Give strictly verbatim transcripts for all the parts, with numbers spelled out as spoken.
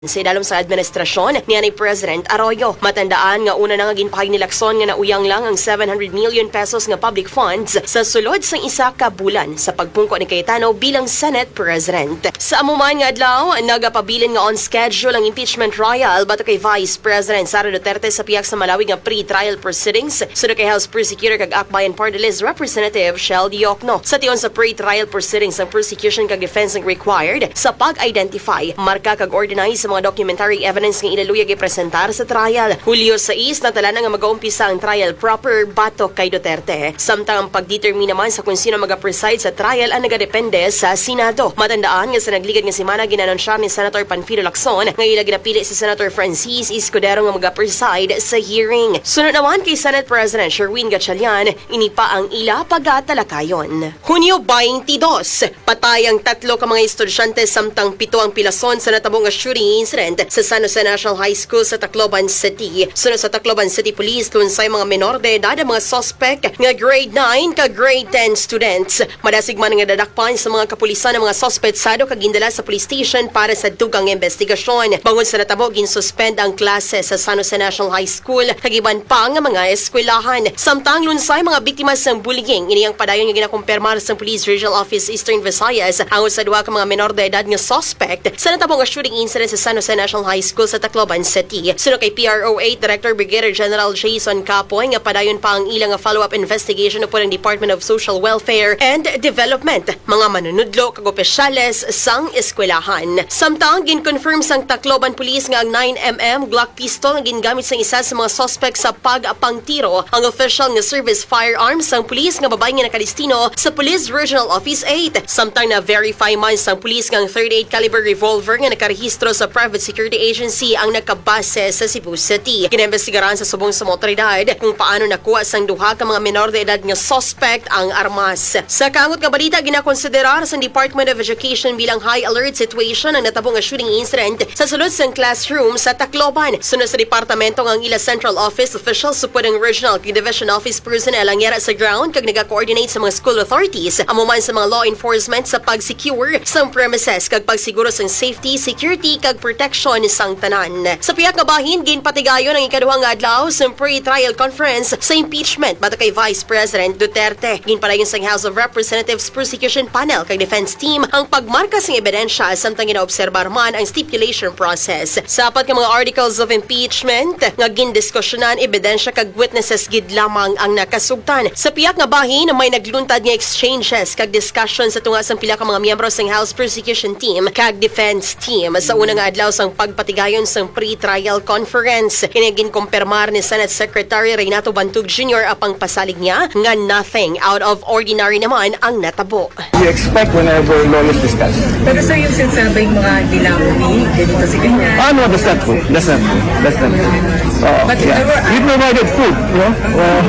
Sa idalom sa administrasyon ni President Arroyo. Matandaan nga una na nga ginpahig ni Lacson nga nauyang lang ang seven hundred million pesos nga public funds sa sulod sang isa ka bulan sa pagpungko ni Cayetano bilang Senate President. Sa amuman nga adlaw, nagapabilin nga on schedule ang impeachment trial bato kay Vice President Sara Duterte sa piyak sa Malawi nga pre-trial proceedings sunod kay House Prosecutor kag Akbayan Party List Representative Shell Diokno. Sa tion sa pre-trial proceedings ang prosecution kag defense ang required sa pag-identify, marka kag organize mga documentary evidence nga inaluyag ipresentar sa trial. Hulyo sais natala na nga mag-uumpisa ang trial proper batok kay Duterte. Samtang ang pagdetermine naman sa kung sino mag-preside sa trial ang nagadepende sa Senado. Matandaan nga sa nagligad nga semana ginanonsya ni Senator Panfilo Lacson nga ila ginapili si Senator Francis Escudero nga mag-preside sa hearing. Sunod naman kay Senate President Sherwin Gatchalian, ini pa ang ila pagatalakayon. Hunyo twenty-dos, patay ang tatlo ka mga estudyante samtang pito ang pilason sa natabong nga shooting incident sa San Jose National High School sa Tacloban City. Sunod sa Tacloban City Police, lunsay mga menor de edad ang mga suspect nga grade nine ka grade ten students. Madasig man nga dadakpan sa mga kapulisan ng mga suspetsado kag gindala sa police station para sa dugang investigasyon. Bangon sa natabo, ginsuspend ang klase sa San Jose National High School kag iban pa nga mga eskwelahan. Samtang lunsay mga biktima sa bullying, ini ang padayon nga ginakumpirmar sa Police Regional Office Eastern Visayas ang sa duwa ka mga menor de edad nga suspect sa natabo nga shooting incident sa San Jose National High School sa Tacloban City. Sunod kay P R O eight Director Brigadier General Jason Capoy nga padayon pa ang ilang follow-up investigation upon ang Department of Social Welfare and Development, mga manunudlo kag opisyales sang eskwelahan. Samtang ginconfirm sang Tacloban Police nga ang nine millimeter Glock pistol ang gingamit sa isa sa mga suspect sa pagpangtiro. Ang official nga service firearms sang police nga babae nga nakalistino sa Police Regional Office eight. Samtang na-verify man sang police nga ang thirty-eight caliber revolver nga nakarehistro sa private security agency ang nakabase sa Cebu City. Kinembestigaran sa subong sa motoridad kung paano nakuha sang duha ka mga menor de edad nga suspect ang armas. Sa kangot nga balita, ginakonsiderar sa Department of Education bilang high alert situation ang natabong nga shooting incident sa sulod sang classroom sa Tacloban. Sunod sa departamento ang ila Central Office officials supod ang Regional Division Office personnel ang yara sa ground kag nag-coordinate sa mga school authorities amuman sa mga law enforcement sa pag-secure sang premises kag pagsiguro sang safety, security kag protection sang tanan. Sa piyak nga bahin, ginpatigayon ang ikaduhang adlaw sa pre-trial conference sa impeachment bato kay Vice President Duterte. Ginpadayon sang House of Representatives Prosecution Panel kag Defense Team ang pagmarka sang ebidensya samtang ginaobserbar man ang stipulation process. Sapat ka mga articles of impeachment nga gindiskusyonan ebidensya kag witnesses gid lamang ang nakasugtan. Sa piyak nga bahin, may nagluntad nga exchanges kag discussion sa tunga sang pila ka mga miyembro sang House Prosecution Team kag Defense Team sa unang adlaw sang pagpatigayon sang pre-trial conference. Kini ginkumpirmar ni Senate Secretary Renato Bantug Junior apang pasalig niya nga nothing out of ordinary naman ang natabo. You expect whenever lawyers discuss. Pero sir, yung sinasabing mga dilawi, ganito si ganyan. Ah, no, that's not true. That's not true. That's not true. Uh, But yeah. never, We provided food, you know? Uh,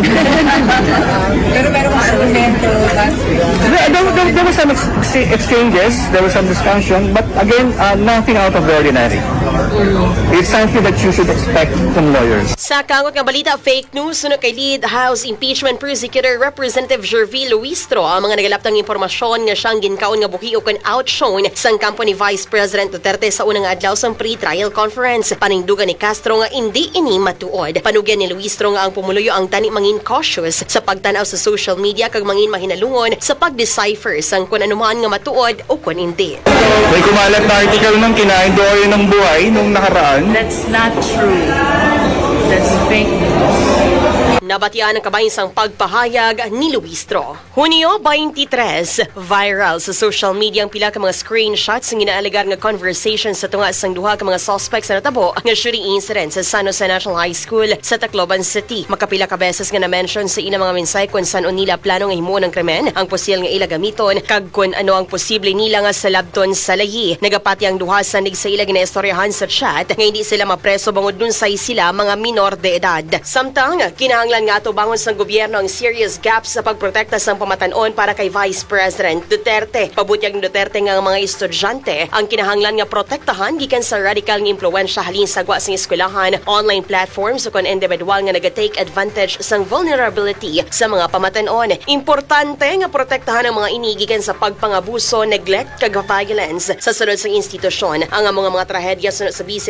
pero meron mga argumento last week. there, there, there, there were some ex exchanges, there was some discussion, but again, uh, nothing out of the ordinary. It's something that you should expect from lawyers. Sa kangot nga balita, fake news sunod kay Lead House Impeachment Prosecutor Representative Jervie Luistro ang mga nagalaptang impormasyon nga siyang ginkaon nga buhi o kan outshown sang kampo ni Vice President Duterte sa unang adlaw sang pre-trial conference. Panindugan ni Castro nga hindi ini matuod. Panugyan ni Luistro nga ang pumuluyo ang tani mangin cautious sa pagtanaw sa social media kag mangin mahinalungon sa pag-decipher sang kun anuman nga matuod o kun hindi. May kumalat na article ng kinain doon ng buhay nung nakaraan. That's not true. That's fake news. Nabatian ang kabayin sang pagpahayag ni Luistro. Hunyo twenty-tres, viral sa social media ang pila ka mga screenshots ng ginaalagar nga conversation sa tunga sang duha ka mga suspects sa natabo nga shooting incident sa San Jose National High School sa Tacloban City. Makapila ka beses nga na-mention sa ina mga mensay kung saan nila plano nga himuon ng krimen, ang posible nga ila gamiton, kag kung ano ang posible nila nga salabton sa layi. Nagapati ang duha sa nig sa ila ginaistoryahan sa chat nga hindi sila mapreso bangod dun say sila mga minor de edad. Samtang kinahanglan Kinahanglan nga ato bangon sa gobyerno ang serious gaps sa pagprotekta sa pamatanon para kay Vice President Duterte. Pabutyag ni Duterte nga ang mga estudyante ang kinahanglan nga protektahan gikan sa radical nga impluwensya halin sa gwa sa eskwelahan, online platforms o kon individual nga naga-take advantage sang vulnerability sa mga pamatanon. Importante nga protektahan ang mga ini gikan sa pagpangabuso, neglect kag violence sa sulod sang institusyon. Ang mga mga trahedya sunod sa Vice